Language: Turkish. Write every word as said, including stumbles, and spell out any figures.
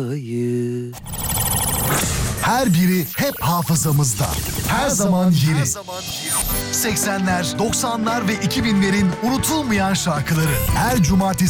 Her biri hep hafızamızda. Her zaman yeni. seksenler, doksanlar ve iki binlerin unutulmayan şarkıları. Her cumartesi